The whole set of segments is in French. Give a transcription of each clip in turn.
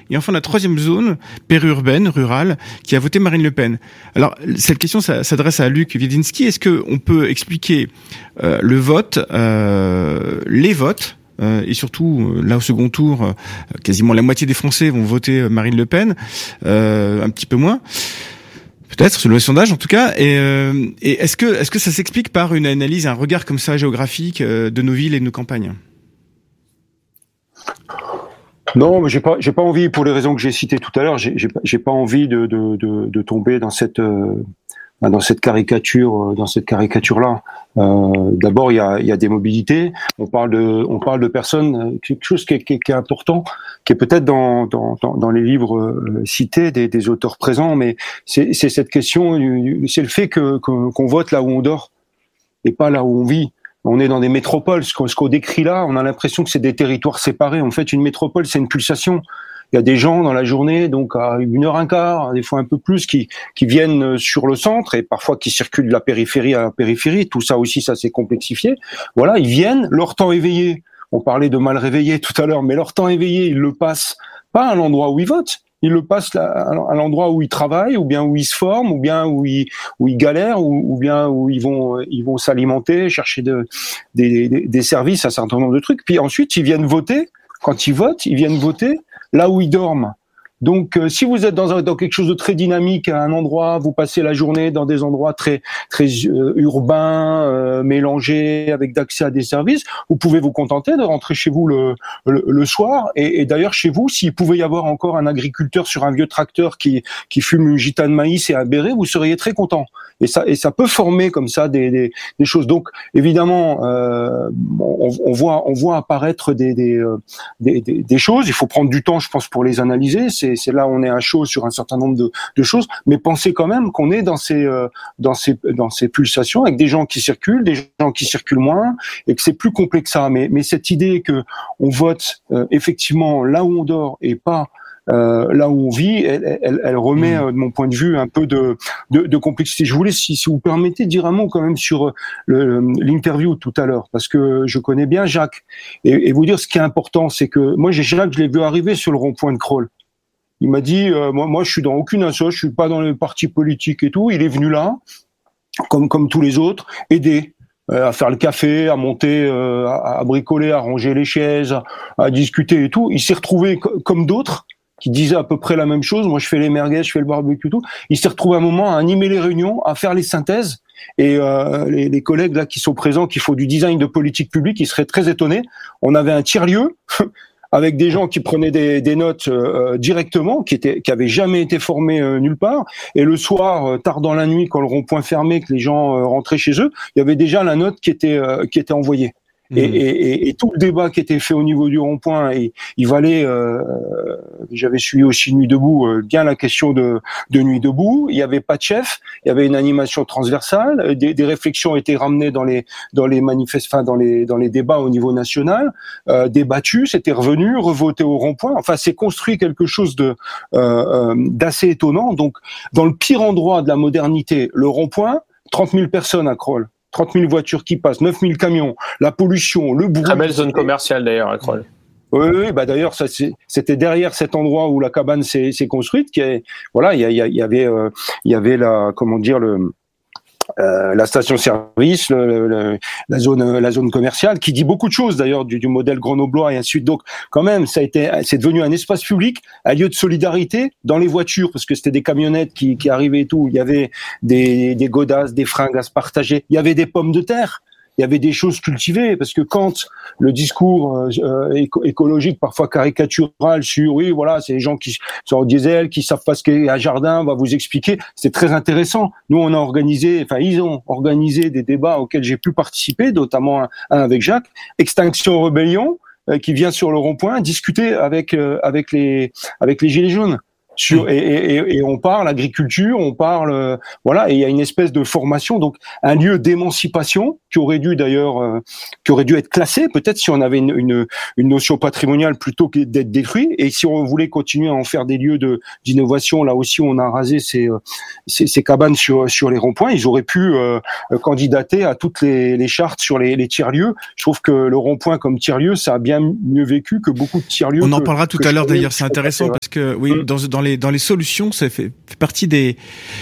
et enfin la troisième zone, périurbaine, rurale, qui a voté Marine Le Pen. Alors, cette question s'adresse à Luc Wiedzinski. Est-ce que on peut expliquer le vote, les votes, et surtout, là, au second tour, quasiment la moitié des Français vont voter Marine Le Pen, un petit peu moins, peut-être, selon les sondages en tout cas. Et est-ce que ça s'explique par une analyse, un regard comme ça géographique de nos villes et de nos campagnes ? Non, mais j'ai pas envie, pour les raisons que j'ai citées tout à l'heure, j'ai pas envie de tomber dans cette caricature-là. D'abord, il y a des mobilités. On parle de personnes. Quelque chose qui est important, qui est peut-être dans les livres cités des auteurs présents, mais c'est cette question. C'est le fait qu'on vote là où on dort et pas là où on vit. On est dans des métropoles. Ce qu'on décrit là, on a l'impression que c'est des territoires séparés. En fait, une métropole, c'est une pulsation. Il y a des gens dans la journée, donc à 1h15, des fois un peu plus, qui viennent sur le centre et parfois qui circulent de la périphérie à la périphérie. Tout ça aussi, ça s'est complexifié. Voilà, ils viennent, leur temps éveillé. On parlait de mal réveillé tout à l'heure, mais leur temps éveillé, ils le passent pas à l'endroit où ils votent. Ils le passent à l'endroit où ils travaillent, ou bien où ils se forment, ou bien où ils galèrent, ou bien où ils vont s'alimenter, chercher des services, un certain nombre de trucs. Puis ensuite, ils viennent voter. Quand ils votent, ils viennent voter là où ils dorment. Donc, si vous êtes dans quelque chose de très dynamique à un endroit, vous passez la journée dans des endroits très urbains, mélangés, avec d'accès à des services, vous pouvez vous contenter de rentrer chez vous le soir. Et d'ailleurs, chez vous, s'il pouvait y avoir encore un agriculteur sur un vieux tracteur qui fume une gita de maïs et un béret, vous seriez très content. Et ça peut former comme ça des choses. Donc, évidemment, on voit apparaître des choses. Il faut prendre du temps, je pense, pour les analyser. C'est là où on est à chaud sur un certain nombre de choses, mais pensez quand même qu'on est dans ces pulsations avec des gens qui circulent, des gens qui circulent moins, et que c'est plus complexe que ça. Mais cette idée que on vote effectivement là où on dort et pas là où on vit, elle remet de mon point de vue un peu de complexité. Je voulais, si vous permettez, dire un mot quand même sur l'interview tout à l'heure, parce que je connais bien Jacques, et vous dire ce qui est important, c'est que moi Jacques, je l'ai vu arriver sur le rond-point de Crolles. Il m'a dit, moi, je suis dans aucune asso, je suis pas dans les partis politiques et tout. Il est venu là, comme tous les autres, aider à faire le café, à monter, à bricoler, à ranger les chaises, à discuter et tout. Il s'est retrouvé comme d'autres qui disaient à peu près la même chose. Moi, je fais les merguez, je fais le barbecue et tout. Il s'est retrouvé un moment à animer les réunions, à faire les synthèses. Et les collègues là qui sont présents, qui font du design de politique publique, ils seraient très étonnés. On avait un tiers-lieu avec des gens qui prenaient des notes directement, qui avaient jamais été formés nulle part. Et le soir, tard dans la nuit, quand le rond-point fermait, que les gens rentraient chez eux, il y avait déjà la note qui était envoyée. Et tout le débat qui était fait au niveau du rond-point, il valait. J'avais suivi aussi Nuit debout, bien la question de Nuit debout. Il y avait pas de chef, il y avait une animation transversale. Des réflexions étaient ramenées dans les dans les débats au niveau national, débattues. C'était revenu, revoté au rond-point. Enfin, c'est construit quelque chose d'assez étonnant. Donc, dans le pire endroit de la modernité, le rond-point, 30 000 personnes à Crolles. 30 000 voitures qui passent, 9 000 camions, la pollution, le bruit. Très belle zone commerciale d'ailleurs à Crolles. Oui, bah d'ailleurs c'était derrière cet endroit où la cabane s'est construite, voilà, il y avait la, comment dire, la station-service, la zone commerciale, qui dit beaucoup de choses d'ailleurs du modèle grenoblois et ainsi de suite. Donc quand même, c'est devenu un espace public, un lieu de solidarité dans les voitures, parce que c'était des camionnettes qui arrivaient et tout. Il y avait des godasses, des fringues à se partager. Il y avait des pommes de terre. Il y avait des choses cultivées, parce que quand le discours écologique, parfois caricatural, sur oui, voilà, c'est les gens qui sont au diesel, qui savent pas ce qu'est un jardin, on va vous expliquer, c'est très intéressant. Nous, ils ont organisé des débats auxquels j'ai pu participer, notamment un avec Jacques, Extinction Rebellion, qui vient sur le rond-point discuter avec les gilets jaunes. Et on parle agriculture, on parle voilà, et il y a une espèce de formation, donc un lieu d'émancipation qui aurait dû être classé peut-être si on avait une notion patrimoniale plutôt que d'être détruit, et si on voulait continuer à en faire des lieux d'innovation, là aussi on a rasé ces cabanes sur les ronds-points, ils auraient pu candidater à toutes les chartes sur les tiers-lieux. Je trouve que le rond-point comme tiers-lieu, ça a bien mieux vécu que beaucoup de tiers-lieux. On en parlera tout à l'heure d'ailleurs, c'est intéressant parce que oui, dans les solutions, ça fait partie des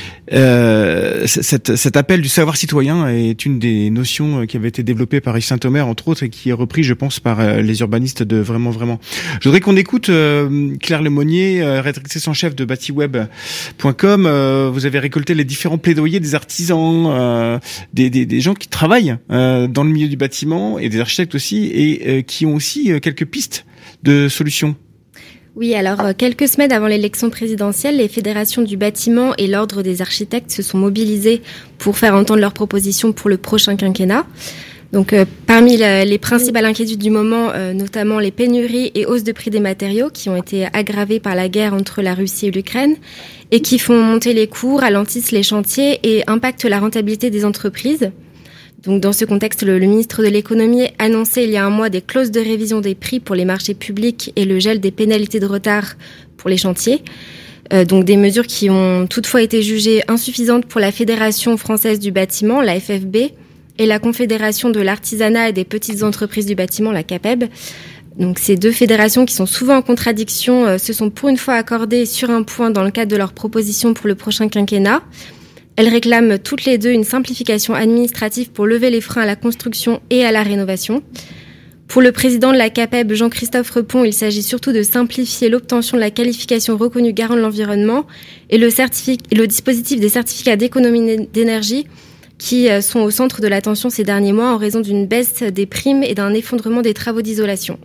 cet appel du savoir citoyen est une des notions qui avait été développée par Yves Saint-Omer entre autres et qui est reprise, je pense, par les urbanistes de vraiment. Je voudrais qu'on écoute Claire Lemonnier, rédactrice en chef de batiweb.com. Vous avez récolté les différents plaidoyers des artisans, des gens qui travaillent dans le milieu du bâtiment et des architectes aussi et qui ont aussi quelques pistes de solutions. Oui, alors quelques semaines avant l'élection présidentielle, les fédérations du bâtiment et l'ordre des architectes se sont mobilisés pour faire entendre leurs propositions pour le prochain quinquennat. Donc parmi les principales inquiétudes du moment, notamment les pénuries et hausses de prix des matériaux qui ont été aggravées par la guerre entre la Russie et l'Ukraine et qui font monter les coûts, ralentissent les chantiers et impactent la rentabilité des entreprises. Donc, dans ce contexte, le ministre de l'économie a annoncé il y a un mois des clauses de révision des prix pour les marchés publics et le gel des pénalités de retard pour les chantiers. Donc, des mesures qui ont toutefois été jugées insuffisantes pour la Fédération française du bâtiment, la FFB, et la Confédération de l'artisanat et des petites entreprises du bâtiment, la CAPEB. Donc, ces deux fédérations qui sont souvent en contradiction se sont pour une fois accordées sur un point dans le cadre de leurs propositions pour le prochain quinquennat. Elles réclament toutes les deux une simplification administrative pour lever les freins à la construction et à la rénovation. Pour le président de la CAPEB, Jean-Christophe Repon, il s'agit surtout de simplifier l'obtention de la qualification reconnue garant de l'environnement et le dispositif des certificats d'économie d'énergie qui sont au centre de l'attention ces derniers mois en raison d'une baisse des primes et d'un effondrement des travaux d'isolation.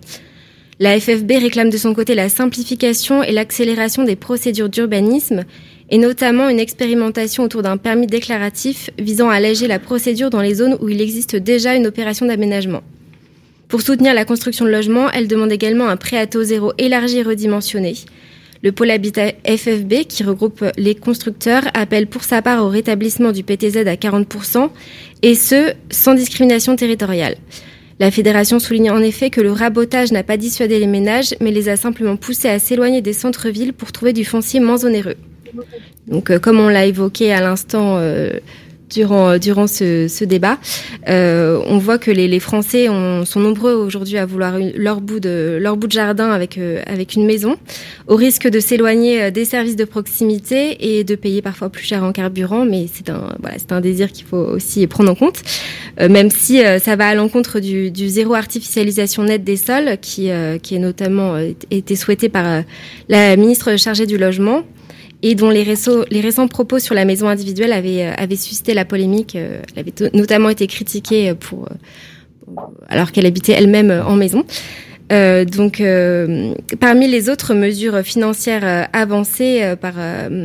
La FFB réclame de son côté la simplification et l'accélération des procédures d'urbanisme et notamment une expérimentation autour d'un permis déclaratif visant à alléger la procédure dans les zones où il existe déjà une opération d'aménagement. Pour soutenir la construction de logements, elle demande également un prêt à taux zéro élargi et redimensionné. Le pôle habitat FFB, qui regroupe les constructeurs, appelle pour sa part au rétablissement du PTZ à 40%, et ce, sans discrimination territoriale. La fédération souligne en effet que le rabotage n'a pas dissuadé les ménages, mais les a simplement poussés à s'éloigner des centres-villes pour trouver du foncier moins onéreux. Donc, comme on l'a évoqué à l'instant durant ce débat, on voit que les Français sont nombreux aujourd'hui à vouloir leur bout de jardin avec une maison, au risque de s'éloigner des services de proximité et de payer parfois plus cher en carburant. Mais c'est un désir qu'il faut aussi prendre en compte, même si ça va à l'encontre du zéro artificialisation nette des sols, qui est notamment été souhaité par la ministre chargée du logement, et dont les récents propos sur la maison individuelle avaient suscité la polémique. Elle avait notamment été critiquée alors qu'elle habitait elle-même en maison. Donc, parmi les autres mesures financières avancées par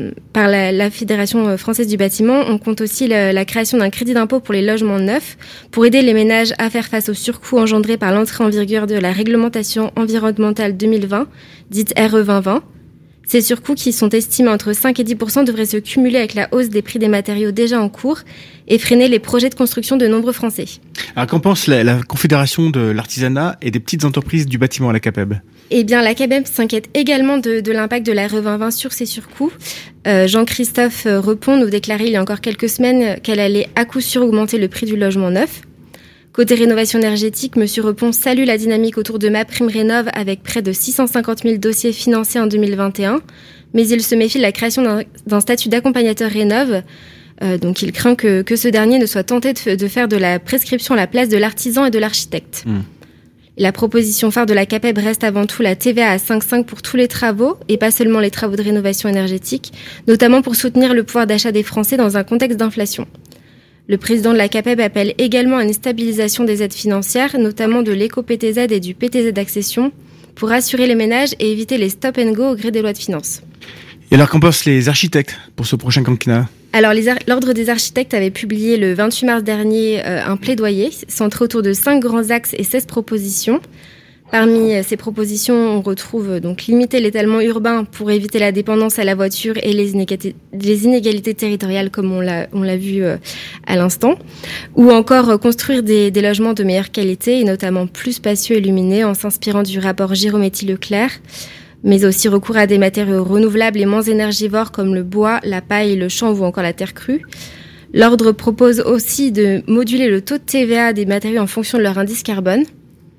la Fédération française du bâtiment, on compte aussi la création d'un crédit d'impôt pour les logements neufs pour aider les ménages à faire face aux surcoûts engendrés par l'entrée en vigueur de la réglementation environnementale 2020, dite RE 2020. Ces surcoûts, qui sont estimés entre 5 et 10%, devraient se cumuler avec la hausse des prix des matériaux déjà en cours et freiner les projets de construction de nombreux Français. Alors, qu'en pense la Confédération de l'artisanat et des petites entreprises du bâtiment, la CAPEB ? Eh bien, la CAPEB s'inquiète également de l'impact de la RE 2020 sur ces surcoûts. Jean-Christophe Repon nous déclarait il y a encore quelques semaines qu'elle allait à coup sûr augmenter le prix du logement neuf. Côté rénovation énergétique, M. Repon salue la dynamique autour de MaPrimeRénov' avec près de 650 000 dossiers financés en 2021, mais il se méfie de la création d'un statut d'accompagnateur rénov'. Donc il craint que ce dernier ne soit tenté de faire de la prescription à la place de l'artisan et de l'architecte. La proposition phare de la CAPEB reste avant tout la TVA à 5,5 pour tous les travaux, et pas seulement les travaux de rénovation énergétique, notamment pour soutenir le pouvoir d'achat des Français dans un contexte d'inflation. Le président de la CAPEB appelle également à une stabilisation des aides financières, notamment de l'éco-PTZ et du PTZ d'accession, pour rassurer les ménages et éviter les stop and go au gré des lois de finances. Et alors, qu'en pensent les architectes pour ce prochain quinquennat ? Alors, l'Ordre des architectes avait publié le 28 mars dernier un plaidoyer centré autour de 5 grands axes et 16 propositions. Parmi ces propositions, on retrouve donc limiter l'étalement urbain pour éviter la dépendance à la voiture et les inégalités territoriales, comme on l'a vu à l'instant, ou encore construire des logements de meilleure qualité et notamment plus spacieux et illuminés en s'inspirant du rapport Girometti-Leclerc, mais aussi recours à des matériaux renouvelables et moins énergivores comme le bois, la paille, le chanvre ou encore la terre crue. L'Ordre propose aussi de moduler le taux de TVA des matériaux en fonction de leur indice carbone.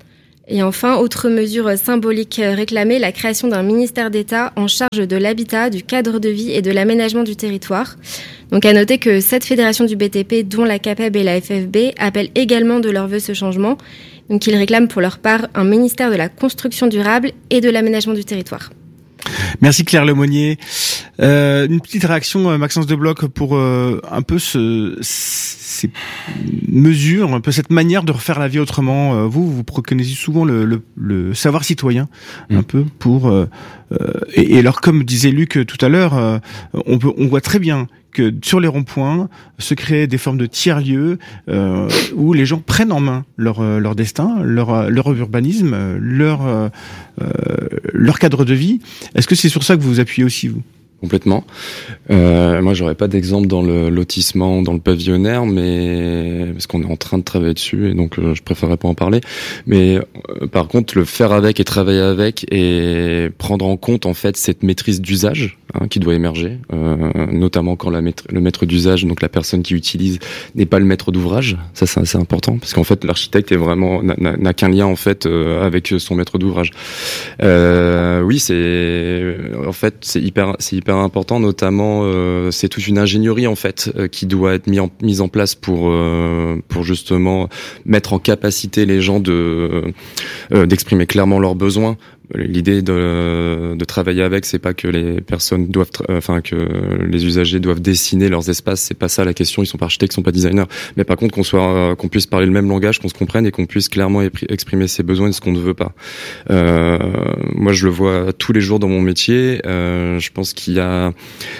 Et enfin, autre mesure symbolique réclamée, la création d'un ministère d'État en charge de l'habitat, du cadre de vie et de l'aménagement du territoire. Donc à noter que 7 fédérations du BTP, dont la CAPEB et la FFB, appellent également de leur vœu ce changement. Donc ils réclament pour leur part un ministère de la construction durable et de l'aménagement du territoire. Merci Claire Lemonnier. Une petite réaction, Maxence Debloc, pour un peu ces mesures, un peu cette manière de refaire la vie autrement. Vous préconisez souvent le savoir citoyen, un peu pour et alors comme disait Luc tout à l'heure, on voit très bien que sur les ronds-points se créent des formes de tiers-lieux où les gens prennent en main leur destin, leur urbanisme, leur cadre de vie. Est-ce que c'est sur ça que vous vous appuyez aussi, vous ? Complètement. Moi, j'aurais pas d'exemple dans le lotissement, dans le pavillonnaire, mais parce qu'on est en train de travailler dessus et donc je préférerais pas en parler. Mais par contre, le faire avec et travailler avec et prendre en compte en fait cette maîtrise d'usage qui doit émerger, notamment quand le maître d'usage, donc la personne qui utilise, n'est pas le maître d'ouvrage. Ça, c'est assez important parce qu'en fait, l'architecte est vraiment n'a qu'un lien en fait avec son maître d'ouvrage. Oui, c'est hyper important, notamment c'est toute une ingénierie en fait qui doit être mise en place pour justement mettre en capacité les gens d'exprimer clairement leurs besoins. L'idée de travailler avec, c'est pas que les personnes doivent, que les usagers doivent dessiner leurs espaces. C'est pas ça la question. Ils sont pas architectes, ils sont pas designers. Mais par contre, qu'on puisse parler le même langage, qu'on se comprenne et qu'on puisse clairement exprimer ses besoins et ce qu'on ne veut pas. Moi, je le vois tous les jours dans mon métier. Je pense qu'il y a,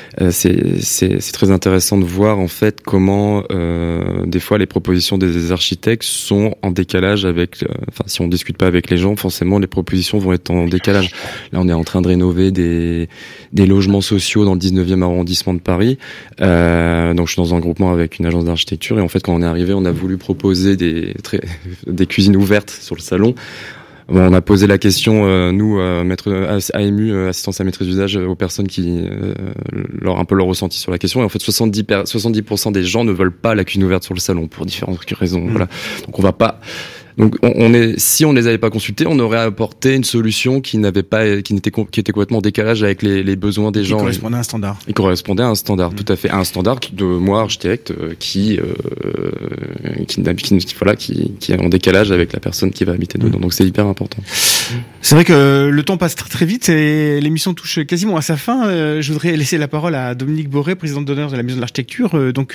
c'est très intéressant de voir en fait comment des fois les propositions des architectes sont en décalage avec. Si on discute pas avec les gens, forcément les propositions vont être en décalage. Là, on est en train de rénover des logements sociaux dans le 19e arrondissement de Paris. Donc, je suis dans un groupement avec une agence d'architecture et en fait, quand on est arrivé, on a voulu proposer des cuisines ouvertes sur le salon. Bon, on a posé la question, nous, AMU, assistance à maîtrise d'usage, aux personnes qui un peu leur ressenti sur la question. Et en fait, 70% des gens ne veulent pas la cuisine ouverte sur le salon pour différentes raisons. Voilà. Donc, on va pas. Donc, si on ne les avait pas consultés, on aurait apporté une solution qui était complètement en décalage avec les besoins des gens. Qui correspondait à un standard. Il correspondait à un standard, tout à fait. À un standard de moi, architecte, qui est en décalage avec la personne qui va habiter dedans. Donc, c'est hyper important. C'est vrai que le temps passe très, très vite et l'émission touche quasiment à sa fin. Je voudrais laisser la parole à Dominique Boré, présidente d'honneur de la Maison de l'Architecture. Donc,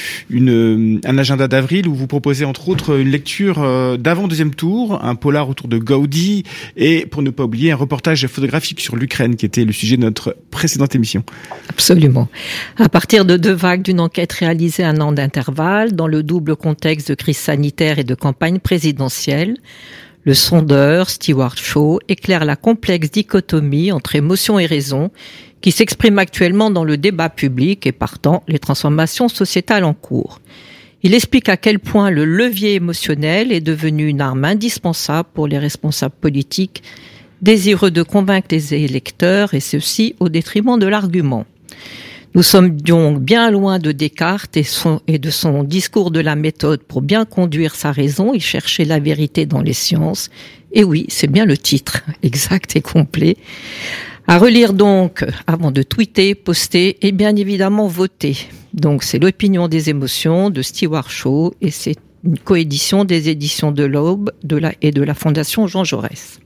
un agenda d'avril où vous proposez entre autres une lecture d'avant-deuxième tour, un polar autour de Gaudi et, pour ne pas oublier, un reportage photographique sur l'Ukraine qui était le sujet de notre précédente émission. Absolument. À partir de 2 vagues d'une enquête réalisée à un an d'intervalle, dans le double contexte de crise sanitaire et de campagne présidentielle, le sondeur Stewart Shaw éclaire la complexe dichotomie entre émotion et raison qui s'exprime actuellement dans le débat public et partant les transformations sociétales en cours. Il explique à quel point le levier émotionnel est devenu une arme indispensable pour les responsables politiques désireux de convaincre les électeurs et ceci au détriment de l'argument. Nous sommes donc bien loin de Descartes et de son discours de la méthode pour bien conduire sa raison et chercher la vérité dans les sciences. Et oui, c'est bien le titre, exact et complet. À relire donc avant de tweeter, poster et bien évidemment voter. Donc c'est l'opinion des émotions de Stewart Shaw et c'est une coédition des éditions de l'Aube et de la Fondation Jean Jaurès.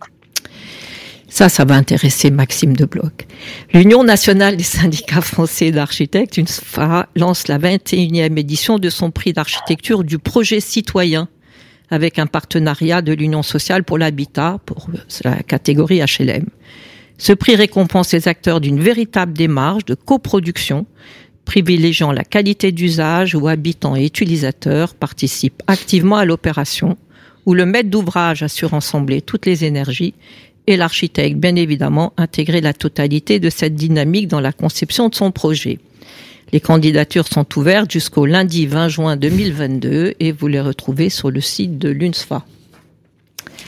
Ça va intéresser Maxime Debloc. L'Union nationale des syndicats français d'architectes, UNSFA, lance la 21e édition de son prix d'architecture du projet citoyen avec un partenariat de l'Union sociale pour l'habitat pour la catégorie HLM. Ce prix récompense les acteurs d'une véritable démarche de coproduction, privilégiant la qualité d'usage où habitants et utilisateurs participent activement à l'opération, où le maître d'ouvrage assure ensembler toutes les énergies et l'architecte, bien évidemment, intégrer la totalité de cette dynamique dans la conception de son projet. Les candidatures sont ouvertes jusqu'au lundi 20 juin 2022 et vous les retrouvez sur le site de l'UNSFA.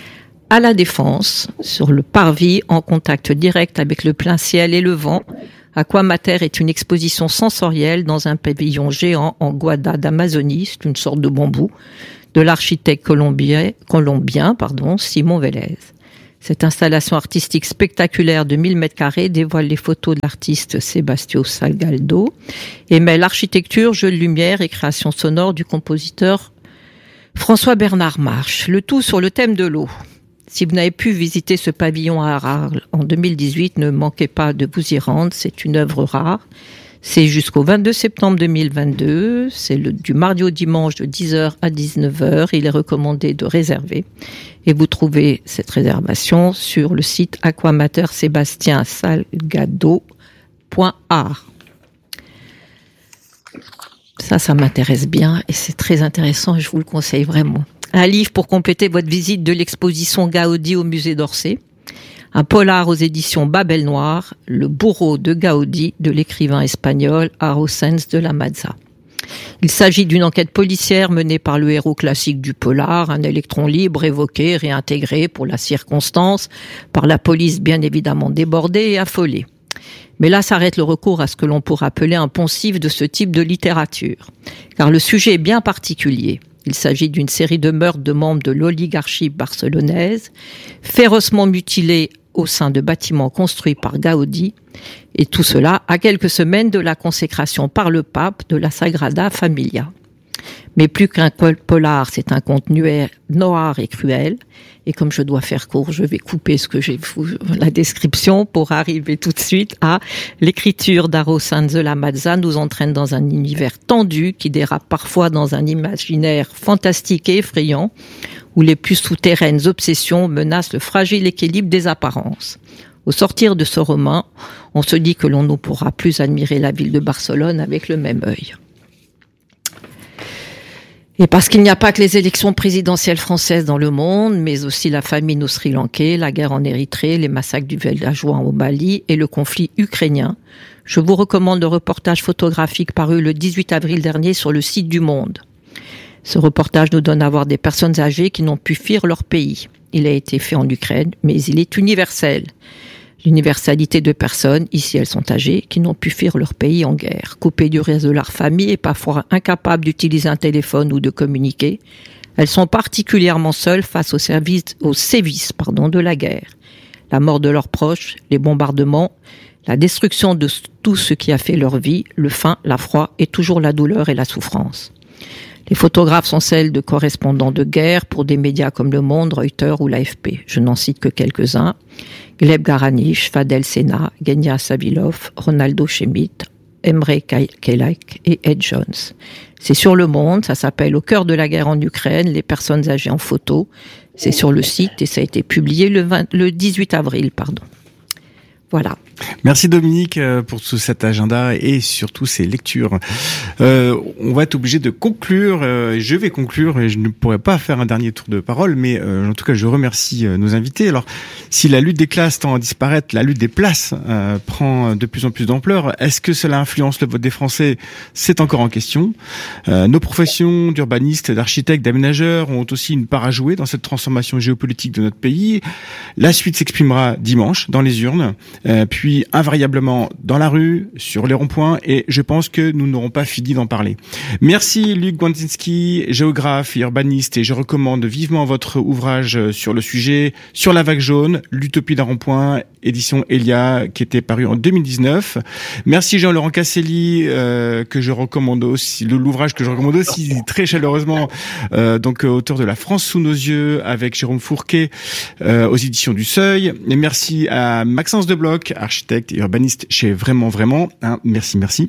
À la Défense, sur le parvis, en contact direct avec le plein ciel et le vent, Aquamater est une exposition sensorielle dans un pavillon géant en guada d'Amazonie, c'est une sorte de bambou, de l'architecte colombien, Simon Vélez. Cette installation artistique spectaculaire de 1000 m² dévoile les photos de l'artiste Sebastião Salgado et mêle architecture, jeux de lumière et création sonore du compositeur François-Bernard March. Le tout sur le thème de l'eau. Si vous n'avez pu visiter ce pavillon à Arles en 2018, ne manquez pas de vous y rendre. C'est une œuvre rare. C'est jusqu'au 22 septembre 2022. C'est du mardi au dimanche de 10h à 19h. Il est recommandé de réserver. Et vous trouvez cette réservation sur le site aquamatersebastiansalgado.art. Ça m'intéresse bien et c'est très intéressant et je vous le conseille vraiment. Un livre pour compléter votre visite de l'exposition Gaudi au musée d'Orsay. Un polar aux éditions Babel Noir, Le bourreau de Gaudi de l'écrivain espagnol Haro Sáenz de la Maza. Il s'agit d'une enquête policière menée par le héros classique du polar, un électron libre évoqué, réintégré pour la circonstance, par la police bien évidemment débordée et affolée. Mais là s'arrête le recours à ce que l'on pourrait appeler un poncif de ce type de littérature. Car le sujet est bien particulier. Il s'agit d'une série de meurtres de membres de l'oligarchie barcelonaise, férocement mutilés au sein de bâtiments construits par Gaudi, et tout cela à quelques semaines de la consécration par le pape de la Sagrada Familia. Mais plus qu'un polar, c'est un conte noir et cruel. Et comme je dois faire court, je vais couper la description pour arriver tout de suite à l'écriture d'Haro Sáenz de la Maza nous entraîne dans un univers tendu qui dérape parfois dans un imaginaire fantastique et effrayant où les plus souterraines obsessions menacent le fragile équilibre des apparences. Au sortir de ce roman, on se dit que l'on ne pourra plus admirer la ville de Barcelone avec le même œil. Et parce qu'il n'y a pas que les élections présidentielles françaises dans le monde, mais aussi la famine au Sri Lankais, la guerre en Érythrée, les massacres du villageois au Mali et le conflit ukrainien, je vous recommande le reportage photographique paru le 18 avril dernier sur le site du Monde. Ce reportage nous donne à voir des personnes âgées qui n'ont pu fuir leur pays. Il a été fait en Ukraine, mais il est universel. L'universalité de personnes, ici elles sont âgées, qui n'ont pu fuir leur pays en guerre, coupées du reste de leur famille et parfois incapables d'utiliser un téléphone ou de communiquer. Elles sont particulièrement seules face aux sévices de la guerre. La mort de leurs proches, les bombardements, la destruction de tout ce qui a fait leur vie, le faim, la froid et toujours la douleur et la souffrance. Les photographes sont celles de correspondants de guerre pour des médias comme Le Monde, Reuters ou l'AFP. Je n'en cite que quelques-uns. Gleb Garanich, Fadel Sena, Genia Savilov, Ronaldo Schmidt, Emre Kelek et Ed Jones. C'est sur Le Monde, ça s'appelle Au cœur de la guerre en Ukraine, les personnes âgées en photo. C'est sur le site et ça a été publié le 18 avril. Voilà. Merci Dominique pour tout cet agenda et surtout ces lectures. On va être obligé de conclure. Je vais conclure et je ne pourrai pas faire un dernier tour de parole, mais en tout cas je remercie nos invités. Alors, si la lutte des classes tend à disparaître, la lutte des places prend de plus en plus d'ampleur. Est-ce que cela influence le vote des Français ? C'est encore en question. Nos professions d'urbanistes, d'architectes, d'aménageurs ont aussi une part à jouer dans cette transformation géopolitique de notre pays. La suite s'exprimera dimanche dans les urnes. Puis invariablement dans la rue, sur les ronds-points, et je pense que nous n'aurons pas fini d'en parler. Merci Luc Gwanzinski, géographe et urbaniste, et je recommande vivement votre ouvrage sur le sujet, sur la vague jaune, l'utopie d'un rond-point, édition Elia, qui était paru en 2019. Merci Jean-Laurent Casselli, que je recommande aussi, l'ouvrage que je recommande aussi très chaleureusement, donc auteur de La France sous nos yeux, avec Jérôme Fourquet, aux éditions du Seuil. Et merci à Maxence Debloc, architecte et urbaniste chez Vraiment, merci.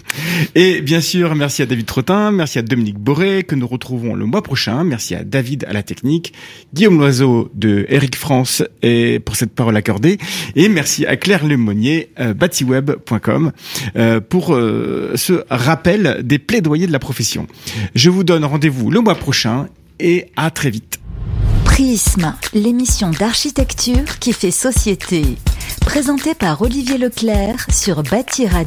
Et bien sûr, merci à David Trottin, merci à Dominique Boré, que nous retrouvons le mois prochain. Merci à David à la technique, Guillaume Loiseau de Eric France et pour cette parole accordée. Et merci à Claire Lemonnier, batiweb.com, pour ce rappel des plaidoyers de la profession. Je vous donne rendez-vous le mois prochain et à très vite. Prisme, l'émission d'architecture qui fait société. Présentée par Olivier Leclerc sur Bâti Radio.